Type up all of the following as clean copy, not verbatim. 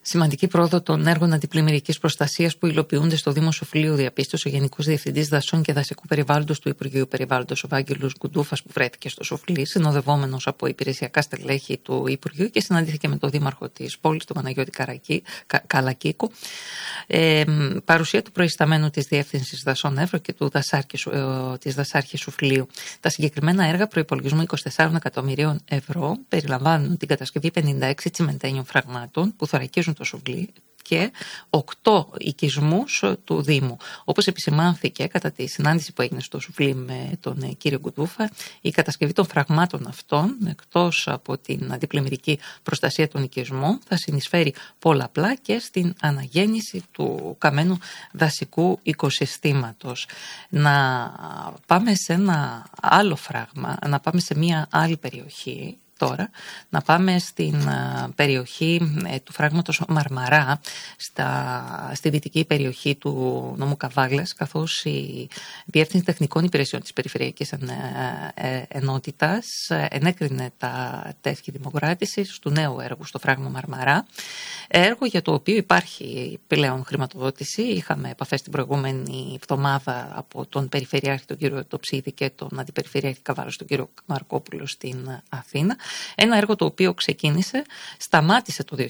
Σημαντική πρόοδο των έργων αντιπλημμυρικής προστασίας που υλοποιούνται στο Δήμο Σουφλίου διαπίστωσε ο Γενικός Διευθυντής Δασών και Δασικού Περιβάλλοντος του Υπουργείου Περιβάλλοντος, ο Βάγγελος Γκουντούφας, που βρέθηκε στο Σουφλί, συνοδευόμενος από υπηρεσιακά στελέχη του Υπουργείου, και συναντήθηκε με τον Δήμαρχο της πόλης, τον Παναγιώτη Καλακίκο. Παρουσία του προϊσταμένου της Διεύθυνσης Δασών Εύρω και της Δασάρχης Σουφλίου. Τα συγκεκριμένα έργα προϋπολογισμού 24 εκατομμυρίων ευρώ περιλαμβάνουν την κατασκευή 56 τσιμεντένιων φραγμάτων που θωρακίζουν το Σουφλί και 8 οικισμούς του Δήμου. Όπως επισημάνθηκε κατά τη συνάντηση που έγινε στο Σουφλί με τον κύριο Γκουντούφα, η κατασκευή των φραγμάτων αυτών, εκτός από την αντιπλημμυρική προστασία των οικισμών, θα συνεισφέρει πολλαπλά και στην αναγέννηση του καμένου δασικού οικοσυστήματος. Να πάμε σε ένα άλλο φράγμα, να πάμε σε μια άλλη περιοχή. Τώρα, να πάμε στην περιοχή του φράγματος Μαρμαρά, στη δυτική περιοχή του νομού Καβάλας, καθώς η Διεύθυνση Τεχνικών Υπηρεσιών της Περιφερειακής Ενότητας ενέκρινε τα τεύχη δημοκράτησης του νέου έργου στο φράγμα Μαρμαρά, έργο για το οποίο υπάρχει πλέον χρηματοδότηση. Είχαμε επαφές την προηγούμενη εβδομάδα από τον Περιφερειάρχη τον κύριο Τοψίδη και τον Αντιπεριφερειάρχη Καβάλας τον κύριο Μαρκόπουλο στην Αθήνα. Ένα έργο το οποίο ξεκίνησε, σταμάτησε το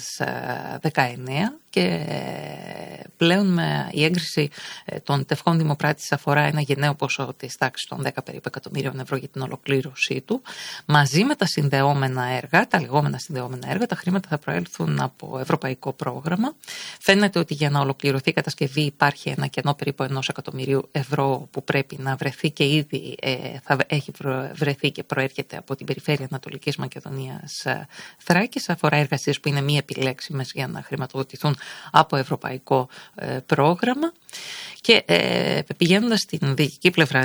2019 και πλέον με η έγκριση των τευχών δημοπράτησης αφορά ένα γενναίο ποσό της τάξης των 10 περίπου εκατομμύριων ευρώ για την ολοκλήρωσή του. Μαζί με τα συνδεόμενα έργα, τα λεγόμενα συνδεόμενα έργα, τα χρήματα θα προέλθουν από ευρωπαϊκό πρόγραμμα. Φαίνεται ότι για να ολοκληρωθεί η κατασκευή υπάρχει ένα κενό περίπου 1 εκατομμυρίου ευρώ που πρέπει να βρεθεί και ήδη θα έχει βρεθεί και προέρχεται από την περιφέρεια Ανατολικής Μακεδονίας Θράκης. Αφορά εργασίες που είναι μη επιλέξιμες για να χρηματοδοτηθούν από ευρωπαϊκό πρόγραμμα. Και πηγαίνοντας στην δυτική πλευρά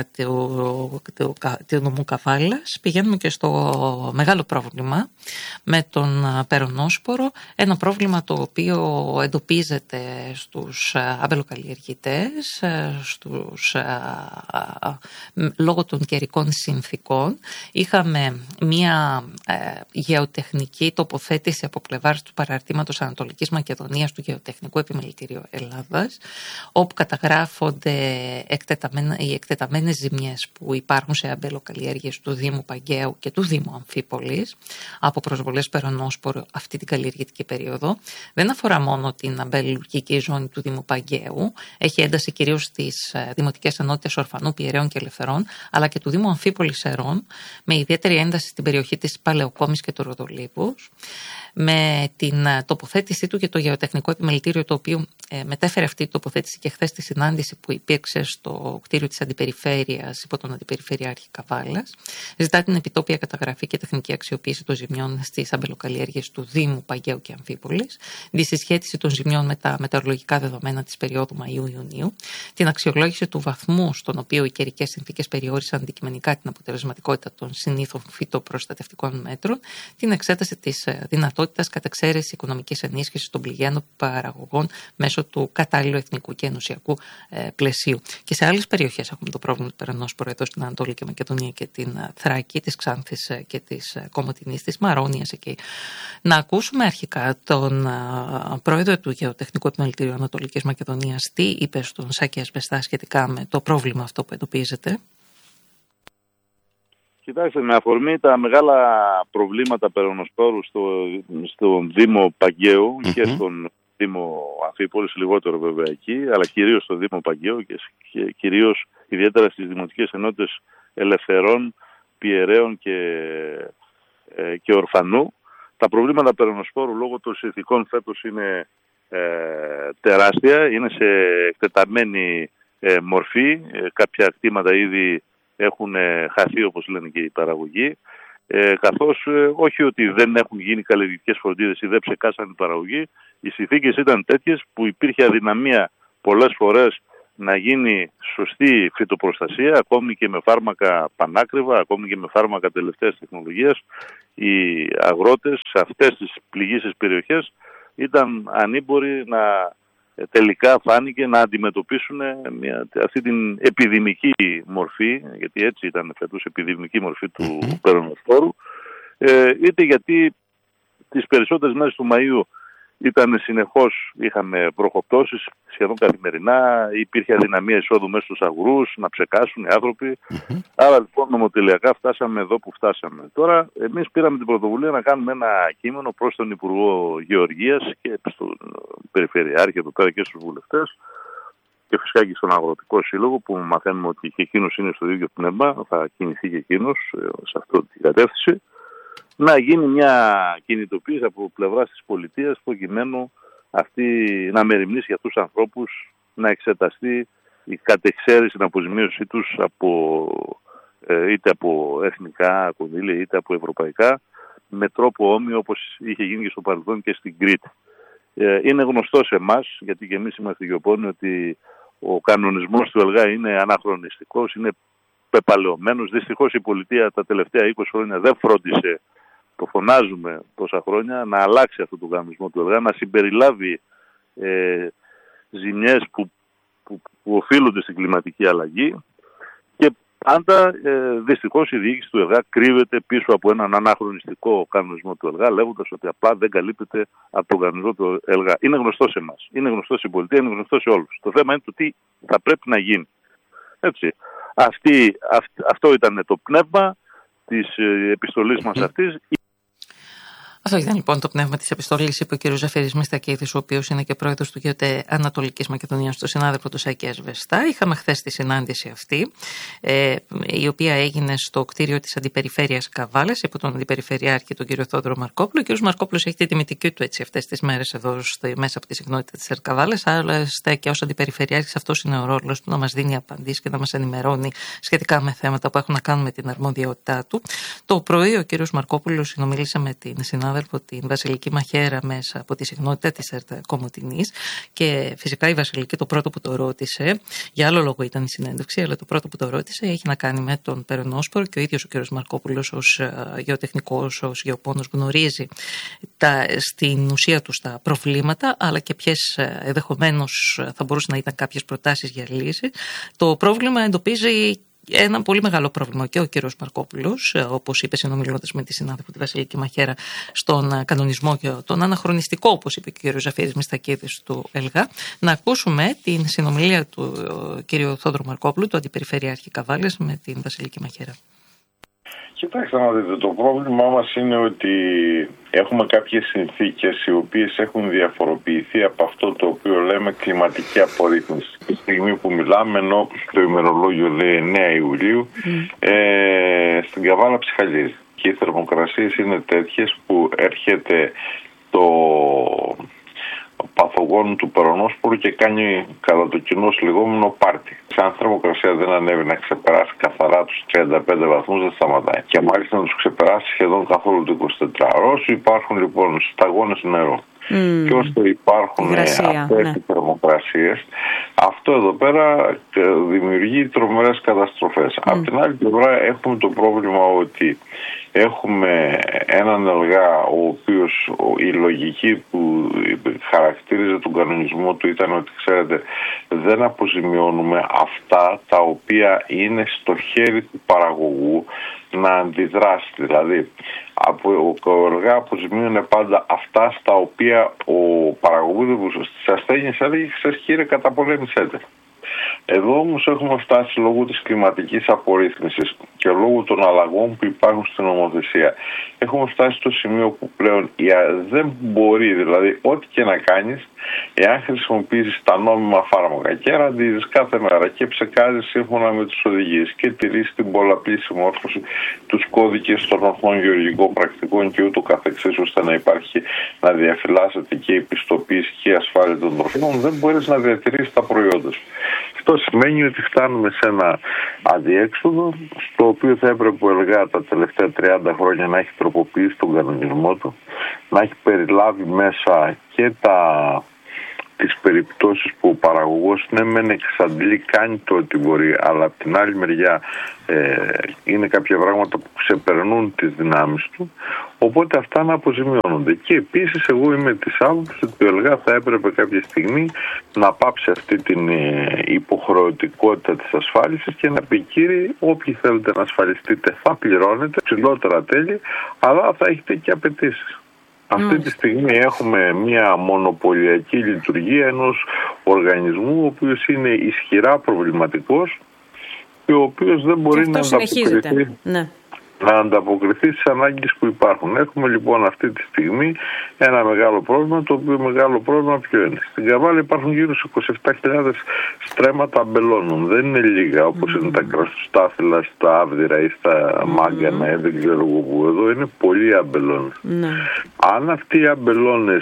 του νομού Καβάλας, πηγαίνουμε και στο μεγάλο πρόβλημα με τον Περονόσπορο. Ένα πρόβλημα το οποίο εντοπίζεται στους αμπελοκαλλιεργητές, λόγω των καιρικών συνθήκων. Είχαμε μια γεωτεχνική τοποθέτηση από πλευράς του παραρτήματος Ανατολικής Μακεδονίας του Γεωτεχνικού Επιμελητηρίου Ελλάδας, όπου καταγράφονται οι εκτεταμένες ζημιές που υπάρχουν σε αμπελοκαλλιέργειες του Δήμου Παγκαίου και του Δήμου Αμφίπολης από προσβολές Περονόσπορο αυτή την καλλιεργητική περίοδο. Δεν αφορά μόνο την αμπελουργική ζώνη του Δήμου Παγκαίου, έχει ένταση κυρίως στις δημοτικές ενότητες Ορφανού, Πιερέων και Ελευθερών, αλλά και του Δήμου Αμφίπολης Ερών, με ιδιαίτερη ένταση στην περιοχή της Παλαιοκόμης και του Ροδολίβους. Με την τοποθέτησή του και το γεωτεχνικό επιμελητήριο, το οποίο μετέφερε αυτή η τοποθέτηση και χθες τη συνάντηση που υπήρξε στο κτίριο της Αντιπεριφέρειας υπό τον Αντιπεριφερειάρχη Καβάλας, ζητά την επιτόπια καταγραφή και τεχνική αξιοποίηση των ζημιών στις αμπελοκαλλιέργειες του Δήμου Παγκαίου και Αμφίπολης, τη συσχέτιση των ζημιών με τα μετεωρολογικά δεδομένα της περίοδου Μαΐου-Ιουνίου, την αξιολόγηση του βαθμού στον οποίο οι καιρικές συνθήκες περιόρισαν αντικειμενικά την αποτελεσματικότητα των συνήθων φυτοπροστατευτικών μέτρων, την εξέταση της δυνατότητας κατ' εξαίρεση οικονομικής ενίσχυσης των πληγέντων παραγωγών μέσω του κατάλληλου εθνικού και ενωσιακού πλαισίου. Και σε άλλες περιοχές έχουμε το πρόβλημα του Περονόσπορου, εδώ στην Ανατολική Μακεδονία και την Θράκη, της Ξάνθης και της Κομοτηνής, της Μαρόνιας εκεί. Να ακούσουμε αρχικά τον πρόεδρο του Γεωτεχνικού Επιμελητηρίου Ανατολικής Μακεδονίας, τι είπε στον Σάκη Ασβεστά σχετικά με το πρόβλημα αυτό που εντοπίζεται. Κοιτάξτε, με αφορμή τα μεγάλα προβλήματα περονοσπόρου στον Δήμο Παγκαίου και στον Δήμο Αμφίπολης, λιγότερο βέβαια εκεί, αλλά κυρίως στο Δήμο Παγκαίου και κυρίως ιδιαίτερα στις δημοτικές ενότητες Ελευθερών, Πιερέων και Ορφανού. Τα προβλήματα περονοσπόρου λόγω των συνθηκών φέτος είναι τεράστια, είναι σε εκτεταμένη μορφή. Κάποια κτήματα ήδη έχουν χαθεί, όπως λένε και οι παραγωγοί, καθώς όχι ότι δεν έχουν γίνει καλλιεργητικές φροντίδες ή δεν ψεκάσαν η παραγωγή, οι συνθήκες ήταν τέτοιες που υπήρχε αδυναμία πολλές φορές να γίνει σωστή φυτοπροστασία, ακόμη και με φάρμακα πανάκριβα, ακόμη και με φάρμακα τελευταίας τεχνολογίας. Οι αγρότες σε αυτές τις πληγήσεις περιοχές ήταν ανήμποροι να τελικά φάνηκε να αντιμετωπίσουν αυτή την επιδημική μορφή, γιατί έτσι ήταν φέτος, επιδημική μορφή του περονοσπόρου, είτε γιατί τις περισσότερες μέρες του Μαΐου Ήταν συνεχώς, είχαμε βροχοπτώσεις σχεδόν καθημερινά, υπήρχε αδυναμία εισόδου μέσα στους αγρούς, να ψεκάσουν οι άνθρωποι. Άρα λοιπόν νομοτελειακά φτάσαμε εδώ που φτάσαμε. Τώρα εμείς πήραμε την πρωτοβουλία να κάνουμε ένα κείμενο προς τον Υπουργό Γεωργίας και στον Περιφερειάρχη εδώ πέρα και στους βουλευτές και φυσικά και στον Αγροτικό Σύλλογο, που μαθαίνουμε ότι και εκείνος είναι στο ίδιο πνεύμα, θα κινηθεί και εκείνος σε αυτή την κατεύθυνση, να γίνει μια κινητοποίηση από πλευράς της πολιτείας προκειμένου αυτή να μεριμνήσει για αυτούς τους ανθρώπους, να εξεταστεί η κατεξαίρεση, την αποζημίωσή τους είτε από εθνικά κονδύλια είτε από ευρωπαϊκά, με τρόπο όμοιο όπως είχε γίνει και στο παρελθόν και στην Κρήτη. Είναι γνωστό σε εμάς, γιατί και εμείς είμαστε γεωπόνοι, ότι ο κανονισμός του ΕΛΓΑ είναι αναχρονιστικός, είναι πεπαλαιωμένος. Δυστυχώς η πολιτεία τα τελευταία 20 χρόνια δεν φρόντισε, το φωνάζουμε τόσα χρόνια, να αλλάξει αυτό το κανονισμό του ΕΛΓΑ, να συμπεριλάβει ζημιές που οφείλονται στην κλιματική αλλαγή, και πάντα δυστυχώς η διοίκηση του ΕΛΓΑ κρύβεται πίσω από έναν αναχρονιστικό κανονισμό του ΕΛΓΑ, λέγοντας ότι απλά δεν καλύπτεται από τον κανονισμό του ΕΛΓΑ. Είναι γνωστό σε εμάς, είναι γνωστό στην πολιτεία, είναι γνωστό σε όλους. Το θέμα είναι το τι θα πρέπει να γίνει. Έτσι. Αυτό ήταν το πνεύμα της επιστολής μας αυτής. Αυτό ήταν λοιπόν το πνεύμα της επιστολής, είπε ο κ. Ζαφύρης Μιστακίδης, ο οποίος είναι και πρόεδρος του ΓΕΟΤΕ Ανατολικής Μακεδονίας, στο συνάδελφο του Σάκη Ασβεστά. Είχαμε χθες τη συνάντηση αυτή, η οποία έγινε στο κτίριο της Αντιπεριφέρειας Καβάλας, υπό τον Αντιπεριφερειάρχη, τον κ. Θόδωρο Μαρκόπουλο. Ο κ. Μαρκόπουλος έχει τη τιμητική του αυτές τις μέρες εδώ μέσα από τη συχνότητα της Καβάλας. Άλλωστε και ως Αντιπεριφερειάρχης αυτός είναι ο ρόλος του, να μας δίνει απαντήσεις και να μας ενημερώνει σχετικά με θέματα που έχουν να κάνουν με την αρμοδιότητά του. Το πρωί ο κ. Μαρκόπουλος συνομίλησε με την συνάδελφο την Βασιλική Μαχαίρα μέσα από τη συχνότητα της Κομοτηνής, και φυσικά η Βασιλική το πρώτο που το ρώτησε, για άλλο λόγο ήταν η συνέντευξη, αλλά το πρώτο που το ρώτησε έχει να κάνει με τον Περονόσπορο, και ο ίδιος ο κ. Μαρκόπουλος ως γεωτεχνικός, ως γεωπόνος γνωρίζει στην ουσία του τα προβλήματα, αλλά και ποιες ενδεχομένως θα μπορούσαν να ήταν κάποιες προτάσεις για λύση. Το πρόβλημα εντοπίζει ένα πολύ μεγάλο πρόβλημα και ο κύριος Μαρκόπουλος, όπως είπε συνομιλώντας με τη συνάδελφο τη Βασιλική Μαχαίρα, στον κανονισμό και τον αναχρονιστικό, όπως είπε και ο κύριος Ζαφύρης Μιστακίδης του ΕΛΓΑ. Να ακούσουμε την συνομιλία του κύριου Θόδωρου Μαρκόπουλου, του Αντιπεριφερειάρχη Καβάλας, με την Βασιλική Μαχαίρα. Κοιτάξτε να δείτε, το πρόβλημά μας είναι ότι έχουμε κάποιες συνθήκες οι οποίες έχουν διαφοροποιηθεί από αυτό το οποίο λέμε κλιματική απορρίθμιση. Τη στιγμή που μιλάμε, ενώ το ημερολόγιο λέει 9 Ιουλίου, στην Καβάλα ψυχαλίζει. Και οι θερμοκρασίες είναι τέτοιες που έρχεται το παθογόνο του Περονόσπορου και κάνει κατά το κοινό λεγόμενο πάρτι. Αν θερμοκρασία δεν ανέβει να ξεπεράσει καθαρά τους 35 βαθμούς, δεν σταματάει. Και μάλιστα να τους ξεπεράσει σχεδόν καθόλου το 24ωρο. Όσο υπάρχουν λοιπόν σταγόνες νερό και όσο υπάρχουν αυτές οι θερμοκρασίες, αυτό εδώ πέρα δημιουργεί τρομερές καταστροφές. Απ' την άλλη πλευρά έχουμε το πρόβλημα ότι έχουμε έναν ΕΛΓΑ ο οποίος η λογική που χαρακτήριζε τον κανονισμό του ήταν ότι, ξέρετε, δεν αποζημιώνουμε αυτά τα οποία είναι στο χέρι του παραγωγού να αντιδράσει. Δηλαδή, ο ΕΛΓΑ αποζημίωνε πάντα αυτά στα οποία ο παραγωγός στις ασθένειες έλεγε, ξέρεις κύριε, καταπολέμησέτε. Εδώ όμως έχουμε φτάσει λόγω της κλιματικής απορρίθμισης και λόγω των αλλαγών που υπάρχουν στην νομοθεσία. Έχουμε φτάσει στο σημείο που πλέον δεν μπορεί, δηλαδή ό,τι και να κάνεις, εάν χρησιμοποιήσεις τα νόμιμα φάρμακα και ραντίζεις κάθε μέρα και ψεκάζεις σύμφωνα με τις οδηγίες και τηρείς την πολλαπλή συμμόρφωση, τους κώδικες των ορθών γεωργικών πρακτικών και ούτω καθεξής, ώστε να υπάρχει, να διαφυλάσσεται και η πιστοποίηση και η ασφάλεια των τροφίμων, δεν μπορείς να διατηρήσεις τα προϊόντα σου. Αυτό σημαίνει ότι φτάνουμε σε ένα αδιέξοδο, στο οποίο θα έπρεπε ο ΕΛΓΑ τα τελευταία 30 χρόνια να έχει τροποποιήσει τον κανονισμό του, να έχει περιλάβει μέσα και τις περιπτώσεις που ο παραγωγός ναι μεν εξαντλεί, κάνει το ότι μπορεί, αλλά από την άλλη μεριά είναι κάποια πράγματα που ξεπερνούν τις δυνάμεις του, οπότε αυτά να αποζημιώνονται. Και επίσης εγώ είμαι της άποψης ότι ο ΕΛΓΑ θα έπρεπε κάποια στιγμή να πάψει αυτή την υποχρεωτικότητα της ασφάλισης και να πει, κύριοι, όποιοι θέλετε να ασφαλιστείτε θα πληρώνετε ψηλότερα τέλη, αλλά θα έχετε και απαιτήσεις. Αυτή τη στιγμή έχουμε μια μονοπωλιακή λειτουργία ενός οργανισμού ο οποίος είναι ισχυρά προβληματικός και ο οποίος δεν μπορεί να ανταποκριθεί στις ανάγκες που υπάρχουν. Έχουμε λοιπόν αυτή τη στιγμή ένα μεγάλο πρόβλημα, το οποίο μεγάλο πρόβλημα ποιο είναι? Στην Καβάλα υπάρχουν γύρω στις 27.000 στρέμματα αμπελώνων. Δεν είναι λίγα όπως είναι τα κραστοστάφυλλα στα Άβδυρα ή στα Μάγκανα, δεν ξέρω εγώ που. Εδώ είναι πολλοί αμπελώνες. Αν αυτοί οι αμπελώνες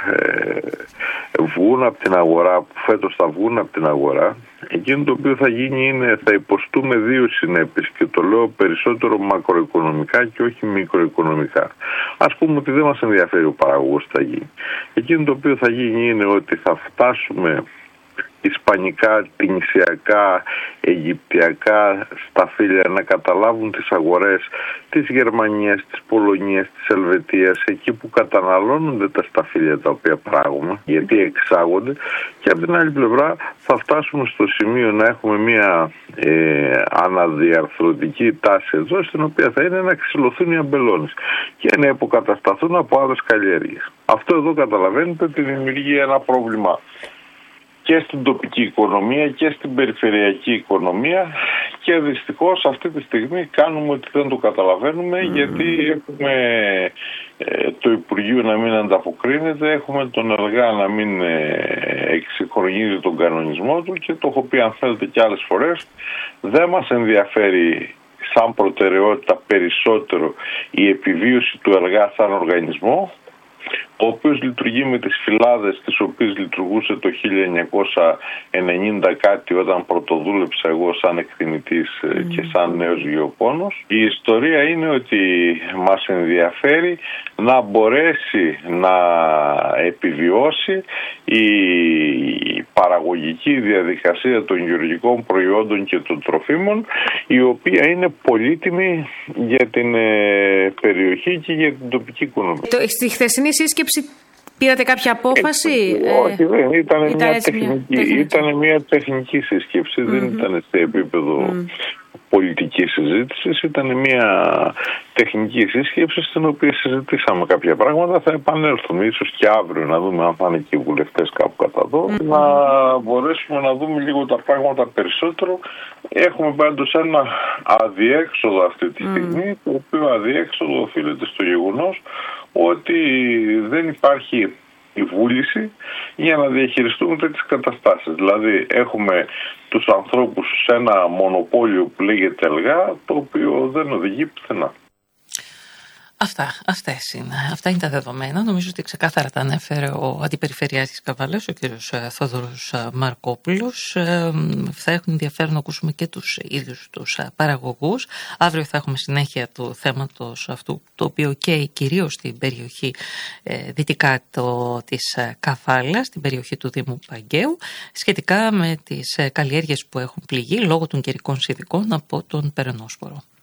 βγουν από την αγορά, που φέτος θα βγουν από την αγορά, εκείνο το οποίο θα γίνει είναι θα υποστούμε δύο συνέπειες και το λέω περισσότερο μακροοικονομικά και όχι μικροοικονομικά. Ας πούμε ότι δεν μας ενδιαφέρει ο παραγωγός τι θα γίνει. Εκείνο το οποίο θα γίνει είναι ότι θα φτάσουμε ισπανικά, τινησιακά, αιγυπτιακά σταφύλια να καταλάβουν τις αγορές της Γερμανίας, της Πολωνίας, της Ελβετίας, εκεί που καταναλώνονται τα σταφύλια τα οποία πράγουμε, γιατί εξάγονται, και από την άλλη πλευρά θα φτάσουμε στο σημείο να έχουμε μια αναδιαρθρωτική τάση εδώ, στην οποία θα είναι να ξυλωθούν οι αμπελώνες και να υποκατασταθούν από άλλες καλλιέργειες. Αυτό εδώ καταλαβαίνετε ότι δημιουργεί ένα πρόβλημα και στην τοπική οικονομία και στην περιφερειακή οικονομία, και δυστυχώς αυτή τη στιγμή κάνουμε ότι δεν το καταλαβαίνουμε, γιατί έχουμε το Υπουργείο να μην ανταποκρίνεται, έχουμε τον ΕΛΓΑ να μην εξυγχρονίζει τον κανονισμό του, και το έχω πει αν θέλετε και άλλες φορές, δεν μας ενδιαφέρει σαν προτεραιότητα περισσότερο η επιβίωση του ΕΛΓΑ σαν οργανισμό, ο οποίος λειτουργεί με τις φυλάδες τις οποίες λειτουργούσε το 1990 κάτι, όταν πρωτοδούλεψα εγώ σαν εκτιμητής και σαν νέος γεωπόνος. Η ιστορία είναι ότι μας ενδιαφέρει να μπορέσει να επιβιώσει η παραγωγική διαδικασία των γεωργικών προϊόντων και των τροφίμων, η οποία είναι πολύτιμη για την περιοχή και για την τοπική οικονομία. Στη χθεσινή σύσκεψη πήρατε κάποια απόφαση? Όχι, δεν ήταν μια τεχνική σύσκεψη, δεν ήταν σε επίπεδο πολιτικής συζήτησης, ήταν μια τεχνική σύσκεψη στην οποία συζητήσαμε κάποια πράγματα. Θα επανέλθουμε ίσως και αύριο να δούμε αν θα είναι και οι βουλευτές κάπου κατά εδώ, να μπορέσουμε να δούμε λίγο τα πράγματα περισσότερο. Έχουμε πάντως ένα αδιέξοδο αυτή τη στιγμή, το οποίο αδιέξοδο οφείλεται στο γεγονός ότι δεν υπάρχει η βούληση για να διαχειριστούμε τέτοιες καταστάσεις. Δηλαδή έχουμε τους ανθρώπους σε ένα μονοπόλιο που λέγεται ΕΛΓΑ, το οποίο δεν οδηγεί πουθενά. Αυτά είναι τα δεδομένα. Νομίζω ότι ξεκάθαρα τα ανέφερε ο Αντιπεριφερειάρχης της Καβάλας, ο κ. Θόδωρος Μαρκόπουλος. Θα έχουν ενδιαφέρον να ακούσουμε και τους ίδιους τους παραγωγούς. Αύριο θα έχουμε συνέχεια του θέματος αυτού, το οποίο καίει κυρίως στην περιοχή δυτικά της Καβάλας, στην περιοχή του Δήμου Παγκαίου, σχετικά με τις καλλιέργειες που έχουν πληγεί λόγω των καιρικών συνθηκών από τον περαινόσπορο.